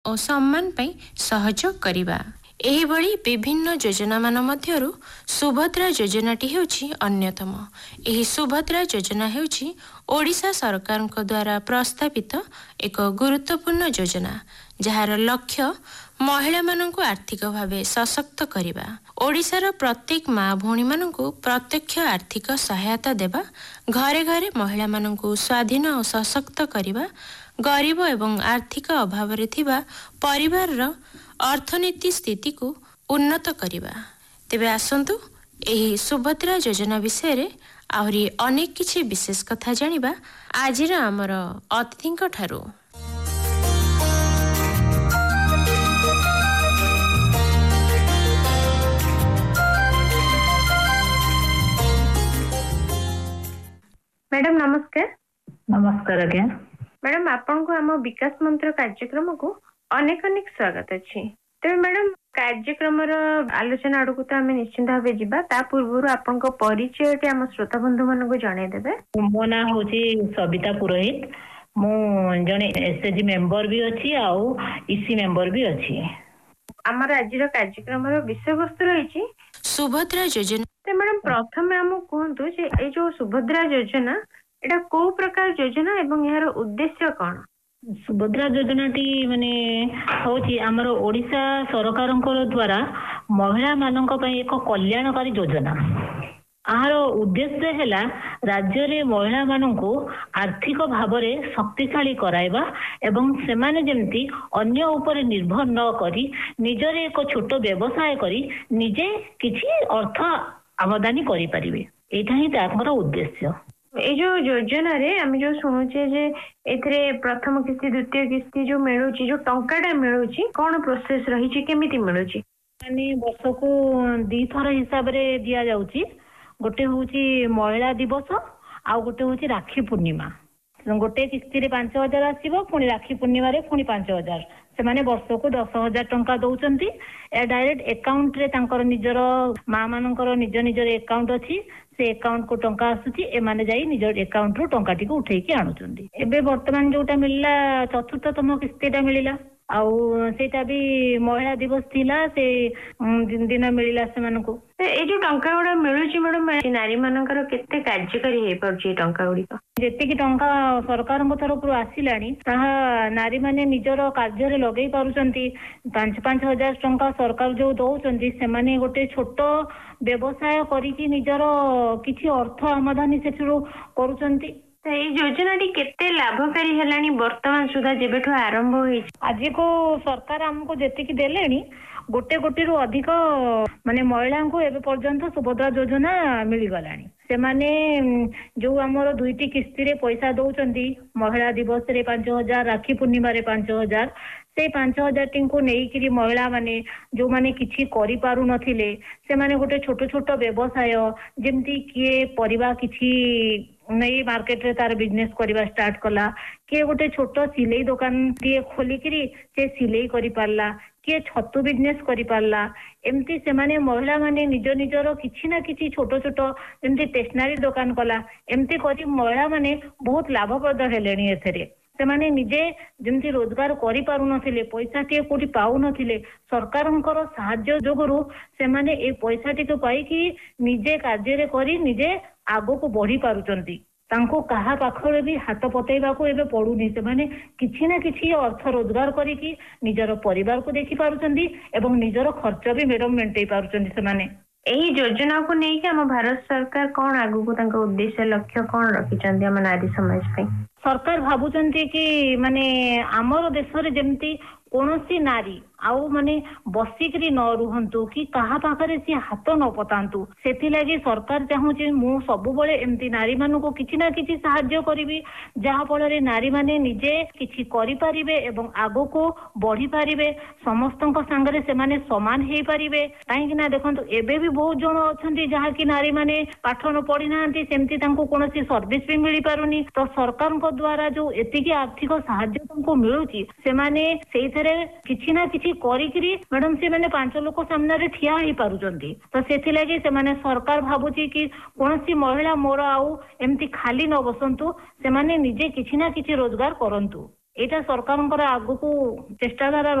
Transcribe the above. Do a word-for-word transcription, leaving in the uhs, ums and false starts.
ଓ ସମ୍ମାନ ପାଇଁ ସହଯୋଗ କରିବା। ଏହିଭଳି ବିଭିନ୍ନ ଯୋଜନା ମାନ ମଧ୍ୟରୁ ସୁଭଦ୍ରା ଯୋଜନାଟି ହେଉଛି ଅନ୍ୟତମ। ଏହି ସୁଭଦ୍ରା ଯୋଜନା ହେଉଛି ଓଡ଼ିଶା ସରକାରଙ୍କ ଦ୍ୱାରା ପ୍ରସ୍ତାବିତ ଏକ ଗୁରୁତ୍ୱପୂର୍ଣ୍ଣ ଯୋଜନା, ଯାହାର ଲକ୍ଷ୍ୟ ମହିଳାମାନଙ୍କୁ ଆର୍ଥିକ ଭାବେ ସଶକ୍ତ କରିବା। ଓଡ଼ିଶାର ପ୍ରତ୍ୟେକ ମା ଭଉଣୀମାନଙ୍କୁ ପ୍ରତ୍ୟକ୍ଷ ଆର୍ଥିକ ସହାୟତା ଦେବା, ଘରେ ଘରେ ମହିଳାମାନଙ୍କୁ ସ୍ୱାଧୀନ ଓ ସଶକ୍ତ କରିବା, ଗରିବ ଏବଂ ଆର୍ଥିକ ଅଭାବରେ ଥିବା ପରିବାରର ଅର୍ଥନୀତି ସ୍ଥିତିକୁ ଉନ୍ନତ କରିବା। ତେବେ ଆସନ୍ତୁ ଏହି ସୁଭଦ୍ରା ଯୋଜନା ବିଷୟରେ ଆହୁରି ଅନେକ କିଛି ବିଶେଷ କଥା ଜାଣିବା ଆଜିର ଆମର ଅତିଥିଙ୍କ ଠାରୁ। ମ୍ୟାଡାମ ନମସ୍କାର। ନମସ୍କାର ଆଜ୍ଞା। ମ୍ୟାଡାମ ଆପଣଙ୍କୁ ଆମ ବିକାଶ ମନ୍ତ୍ର କାର୍ଯ୍ୟକ୍ରମକୁ ଅନେକ ଅନେକ ସ୍ୱାଗତ ଅଛି। ତେବେ ମ୍ୟାଡାମ କାର୍ଯ୍ୟକ୍ରମର ଆଲୋଚନା ଆଡକୁ ତ ଆମେ ନିଶ୍ଚିନ୍ତ ଭାବେ ଯିବା, ତା ପୂର୍ବରୁ ଆପଣଙ୍କ ପରିଚୟଟି ଆମ ଶ୍ରୋତା ବନ୍ଧୁ ମାନଙ୍କୁ ଜଣେଇଦେବେ। ମୋ ନାଁ ହଉଛି ସବିତା ପୁରୋହିତ। ମୁଁ ଜଣେ ଏସଏଚଜି ମେମ୍ବର ବି ଅଛି ଆଉ ଇସି ମେମ୍ବର ବି ଅଛି। ଆମର ଆଜିର କାର୍ଯ୍ୟକ୍ରମର ବିଷୟବସ୍ତୁ ରହିଛି ସୁଭଦ୍ରା ଯୋଜନା। ତ ମ୍ୟାଡାମ ପ୍ରଥମେ ଆମକୁ କୁହନ୍ତୁ ଯେ ଏଇ ଯୋଉ ସୁଭଦ୍ରା ଯୋଜନା ଏଟା କୋଉ ପ୍ରକାର ଯୋଜନା ଏବଂ ଏହାର ଉଦ୍ଦେଶ୍ୟ କଣ? ସୁଭଦ୍ରା ଯୋଜନାଟି ମାନେ ହଉଛି ଆମର ଓଡିଶା ସରକାରଙ୍କ ଦ୍ୱାରା ମହିଳା ମାନଙ୍କ ପାଇଁ ଏକ କଲ୍ୟାଣକାରୀ ଯୋଜନା। ଆହାର ଉଦ୍ଦେଶ୍ୟ ହେଲା ରାଜ୍ୟରେ ମହିଳା ମାନଙ୍କୁ ଆର୍ଥିକ ଭାବରେ ଶକ୍ତିଶାଳୀ କରାଇବା ଏବଂ ସେମାନେ ଯେମିତି ଅନ୍ୟ ଉପରେ ନିର୍ଭର ନ କରି ନିଜରେ ଏକ ଛୋଟ ବ୍ୟବସାୟ କରି ନିଜେ କିଛି ଅର୍ଥ ଆମଦାନୀ କରିପାରିବେ। ଏଇଟା ହିଁ ତାଙ୍କର ଉଦ୍ଦେଶ୍ୟ। ଏଇ ଯୋଉ ଯୋଜନାରେ ଆମେ ଯୋଉ ଶୁଣୁଛେ ଯେ ଏଥିରେ ପ୍ରଥମ କିସ୍ତି ଦ୍ୱିତୀୟ କିସ୍ତି ଯୋଉ ମିଳୁଛି, ଯୋଉ ଟଙ୍କାଟା ମିଳୁଛି, କଣ ପ୍ରୋସେସ ରହିଛି, କେମିତି ମିଳୁଛି? ମାନେ ବର୍ଷକୁ ଦିଥର ହିସାବରେ ଦିଆଯାଉଛି। ଗୋଟେ ହଉଛି ମହିଳା ଦିବସ ଆଉ ଗୋଟେ ହଉଛି ରାକ୍ଷୀ ପୂର୍ଣ୍ଣିମା। ଗୋଟେ କିସ୍ତିରେ ପାଞ୍ଚ ହଜାର ଆସିବ, ପୁଣି ରାକ୍ଷୀ ପୂର୍ଣ୍ଣିମାରେ ପୁଣି ପାଞ୍ଚ ହଜାର। ସେମାନେ ବର୍ଷକୁ ଦଶ ହଜାର ଟଙ୍କା ଦଉଛନ୍ତି। ଏ ଡାଇରେକ୍ଟ ଆକାଉଣ୍ଟ ରେ ତାଙ୍କର ନିଜର ମା ମାନଙ୍କର ନିଜ ନିଜର ଆକାଉଣ୍ଟ ଅଛି, ସେ ଆକାଉଣ୍ଟ କୁ ଟଙ୍କା ଆସୁଛି, ଏମାନେ ଯାଇ ନିଜ ଆକାଉଣ୍ଟ ରୁ ଟଙ୍କାଟିକୁ ଉଠେଇକି ଆଣୁଛନ୍ତି। ଏବେ ବର୍ତ୍ତମାନ ଯୋଉଟା ମିଳିଲା ଚତୁର୍ଥତମ କିସ୍ତିଟା ମିଳିଲା, ଆଉ ସେଇଟା ବି ମହିଳା ଦିବସ ଥିଲା, ସେ ଦିନ ମିଳିଲା ସେମାନଙ୍କୁ। ଏଇ ଯୋଉ ଟଙ୍କା ଗୁଡା ମିଳୁଛି ମ୍ୟାଡାମ, ନାରୀ ମାନଙ୍କର କେତେ କାର୍ଯ୍ୟକାରୀ ହେଇପାରୁଛି ଏଇ ଟଙ୍କା ଗୁଡିକ? ଯେତିକି ଟଙ୍କା ସରକାରଙ୍କ ତରଫରୁ ଆସିଲାଣି ତାହା ନାରୀ ମାନେ ନିଜର କାର୍ଯ୍ୟରେ ଲଗେଇ ପାରୁଛନ୍ତି। ପାଞ୍ଚ ପାଞ୍ଚ ହଜାର ଟଙ୍କା ସରକାର ଯୋଉ ଦଉଛନ୍ତି, ସେମାନେ ଗୋଟେ ଛୋଟ ବ୍ୟବସାୟ କରିକି ନିଜର କିଛି ଅର୍ଥ ଆମଦାନୀ ସେଥିରୁ କରୁଛନ୍ତି। ଏଇ ଯୋଜନାଟି କେତେ ଲାଭକାରୀ ହେଲାଣି ବର୍ତ୍ତମାନ ସୁଦ୍ଧା ଯେବେଠୁ ଆରମ୍ଭ ହେଇଛି? ଆଜିକୁ ସରକାର ଆମକୁ ଯେତିକି ଦେଲେଣି, ଗୋଟେ କୋଟିରୁ ଅଧିକ ମାନେ ମହିଳାଙ୍କୁ ଏବେ ପର୍ଯ୍ୟନ୍ତ ସୁଭଦ୍ରା ଯୋଜନା ମିଳିଗଲାଣି। ସେମାନେ ଯୋଉ ଆମର ଦୁଇଟି କିସ୍ତିରେ ପଇସା ଦଉଛନ୍ତି, ମହିଳା ଦିବସରେ ପାଞ୍ଚ ହଜାର, ରାକ୍ଷୀ ପୂର୍ଣ୍ଣିମାରେ ପାଞ୍ଚ ହଜାର, ସେଇ ପାଞ୍ଚ ହଜାରଟିଙ୍କୁ ନେଇକିରି ମହିଳା ମାନେ ଯୋଉମାନେ କିଛି କରିପାରୁ ନଥିଲେ, ସେମାନେ ଗୋଟେ ଛୋଟ ଛୋଟ ବ୍ୟବସାୟ, ଯେମିତି କିଏ ପରିବା କିଛି ନେଇ ମାର୍କେଟରେ ତାର ବିଜନେସ କରିବା ଷ୍ଟାର୍ଟ କଲା, କିଏ ଗୋଟେ ଛୋଟ ସିଲେଇ ଦୋକାନ ଟିଏ ଖୋଲିକିରି ସେ ସିଲେଇ କରିପାରିଲା, କିଏ ଛତୁ ବିଜନେସ କରିପାରିଲା। ଏମିତି ସେମାନେ ମହିଳା ମାନେ ନିଜ ନିଜର କିଛି ନା କିଛି ଛୋଟ ଛୋଟ ଯେମିତି ଷ୍ଟେସନାରୀ ଦୋକାନ କଲା, ଏମିତି କରି ମହିଳା ମାନେ ବହୁତ ଲାଭପ୍ରଦ ହେଲେଣି। ଏଥିରେ ସେମାନେ ନିଜେ ଯେମିତି ରୋଜଗାର କରିପାରୁନଥିଲେ, ପଇସାଟିଏ କୋଉଠି ପାଉନଥିଲେ, ସରକାରଙ୍କର ସାହାଯ୍ୟ ଯୋଗୁରୁ ସେମାନେ ଏଇ ପଇସାଟିକୁ ପାଇକି ନିଜେ କାର୍ଯ୍ୟରେ କରି ନିଜେ ଆଗକୁ ବଢି ପାରୁଛନ୍ତି। ତାଙ୍କୁ କାହା ପାଖରେ ବି ହାତ ପତେଇବାକୁ ଏବେ ପଡୁନି। ସେମାନେ କିଛି ନା କିଛି ଅର୍ଥ ରୋଜଗାର କରିକି ନିଜର ପରିବାରକୁ ଦେଖି ପାରୁଛନ୍ତି ଏବଂ ନିଜର ଖର୍ଚ୍ଚ ବି ମ୍ୟାଡାମ ମେଣ୍ଟେଇ ପାରୁଛନ୍ତି ସେମାନେ। ଏହି ଯୋଜନାକୁ ନେଇକି ଆମ ଭାରତ ସରକାର କଣ ଆଗକୁ ତାଙ୍କ ଉଦ୍ଦେଶ୍ୟ ଲକ୍ଷ୍ୟ କଣ ରଖିଛନ୍ତି ଆମ ନାରୀ ସମାଜ ପାଇଁ? ସରକାର ଭାବୁଛନ୍ତି କି ମାନେ ଆମର ଦେଶରେ ଯେମିତି କୌଣସି ନାରୀ ଆଉ ମାନେ ବସିକିରି ନ ରୁହନ୍ତୁ କି କାହା ପାଖରେ ସିଏ ହାତ ନ ପତାନ୍ତୁ, ସେଥିଲାଗି ସରକାର ଚାହୁଁଛି ମୁଁ ସବୁବେଳେ ଏମିତି ନାରୀ ମାନଙ୍କୁ କିଛି ନା କିଛି ସାହାଯ୍ୟ କରିବି, ଯାହା ଫଳରେ ନାରୀ ମାନେ ନିଜେ କିଛି କରିପାରିବେ ଏବଂ ଆଗକୁ ବଢି ପାରିବେ, ସମସ୍ତଙ୍କ ସାଙ୍ଗରେ ସେମାନେ ସମାନ ହେଇପାରିବେ। କାହିଁକି ନା ଦେଖନ୍ତୁ, ଏବେ ବି ବହୁତ ଜଣ ଅଛନ୍ତି ଯାହାକି ନାରୀ ମାନେ ପାଠ ନ ପଢି ନାହାନ୍ତି, ସେମିତି ତାଙ୍କୁ କୌଣସି ସର୍ଭିସ ବି ମିଳିପାରୁନି। ତ ସରକାରଙ୍କ ଦ୍ଵାରା ଯୋଉ ଏତିକି ଆର୍ଥିକ ସାହାଯ୍ୟ ତାଙ୍କୁ ମିଳୁଛି, ସେମାନେ ସେଇଥିରେ କିଛି ନା କିଛି କରିକିରି ମ୍ୟାଡାମ ସେମାନେ ପାଞ୍ଚ ଲୋକ ସାମ୍ନାରେ ଠିଆ ହେଇପାରୁଛନ୍ତି। ତ ସେଥିଲାଗି ସେମାନେ ସରକାର ଭାବୁଛି କି କୌଣସି ମହିଳା ମୋର ଆଉ ଏମିତି ଖାଲି ନ ବସନ୍ତୁ, ସେମାନେ ନିଜେ କିଛି ନା କିଛି ରୋଜଗାର କରନ୍ତୁ। ଏଇଟା ସରକାରଙ୍କର ଆଗକୁ ଚେଷ୍ଟାଧାରା